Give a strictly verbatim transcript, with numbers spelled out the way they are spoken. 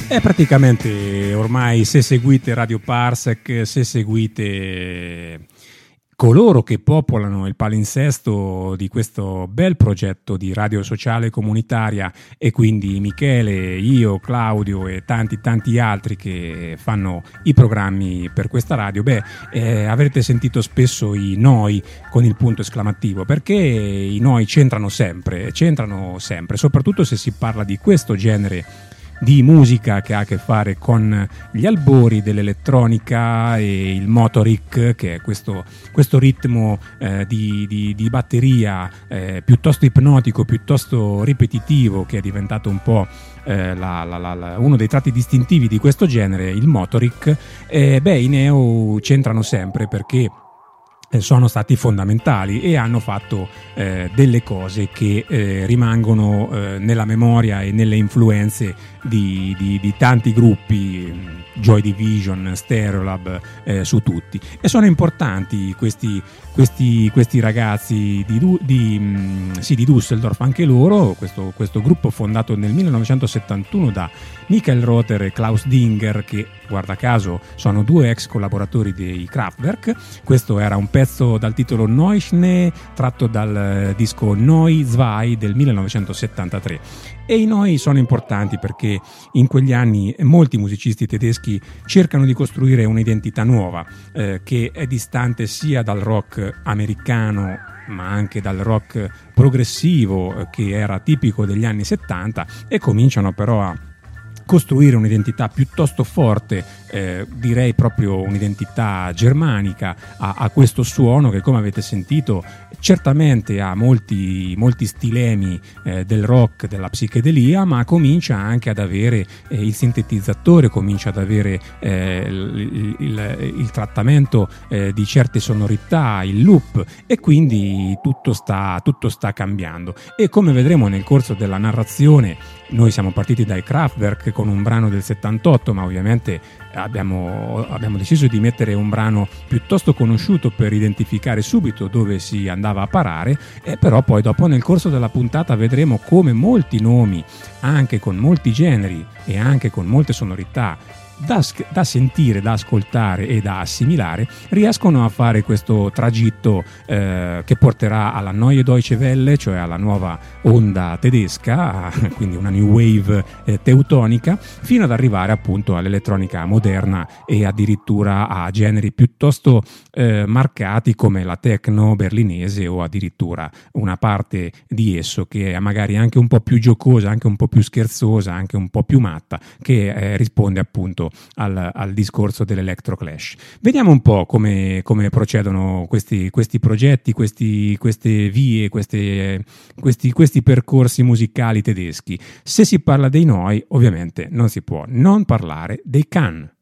E praticamente ormai, se seguite Radio Parsec, se seguite coloro che popolano il palinsesto di questo bel progetto di radio sociale comunitaria, e quindi Michele, io, Claudio e tanti tanti altri che fanno i programmi per questa radio, beh, eh, avrete sentito spesso i noi con il punto esclamativo, perché i noi c'entrano sempre, c'entrano sempre, soprattutto se si parla di questo genere di musica che ha a che fare con gli albori dell'elettronica e il motoric, che è questo, questo ritmo eh, di, di, di batteria eh, piuttosto ipnotico, piuttosto ripetitivo, che è diventato un po' eh, la, la, la, la, uno dei tratti distintivi di questo genere, il motoric. Eh, beh, i Neo c'entrano sempre perché sono stati fondamentali e hanno fatto eh, delle cose che eh, rimangono eh, nella memoria e nelle influenze di, di, di tanti gruppi, Joy Division, Stereolab, eh, su tutti. E sono importanti questi, questi, questi ragazzi di, di, mh, sì, di Düsseldorf, anche loro, questo, questo gruppo fondato nel millenovecentosettantuno da Michael Rother e Klaus Dinger, che guarda caso sono due ex collaboratori dei Kraftwerk. Questo era un pezzo dal titolo Neuschnee, tratto dal disco Noi zwei del millenovecentosettantatré. E i Noi sono importanti perché in quegli anni molti musicisti tedeschi cercano di costruire un'identità nuova, eh, che è distante sia dal rock americano ma anche dal rock progressivo, eh, che era tipico degli anni settanta, e cominciano però a costruire un'identità piuttosto forte, eh, direi proprio un'identità germanica a, a questo suono che, come avete sentito, certamente ha molti, molti stilemi eh, del rock, della psichedelia, ma comincia anche ad avere eh, il sintetizzatore, comincia ad avere eh, il, il, il trattamento eh, di certe sonorità, il loop, e quindi tutto sta, tutto sta cambiando. E come vedremo nel corso della narrazione, noi siamo partiti dai Kraftwerk con un brano del settantotto, ma ovviamente abbiamo, abbiamo deciso di mettere un brano piuttosto conosciuto per identificare subito dove si andava a parare, e però poi dopo nel corso della puntata vedremo come molti nomi, anche con molti generi e anche con molte sonorità Da, da sentire, da ascoltare e da assimilare, riescono a fare questo tragitto eh, che porterà alla Neue Deutsche Welle, cioè alla nuova onda tedesca, quindi una new wave eh, teutonica, fino ad arrivare appunto all'elettronica moderna e addirittura a generi piuttosto eh, marcati come la techno berlinese, o addirittura una parte di esso che è magari anche un po' più giocosa, anche un po' più scherzosa, anche un po' più matta, che eh, risponde appunto Al, al discorso dell'electroclash. Vediamo un po' come, come procedono questi, questi progetti, questi, queste vie, queste, questi, questi percorsi musicali tedeschi. Se si parla dei Noi, ovviamente non si può non parlare dei Can.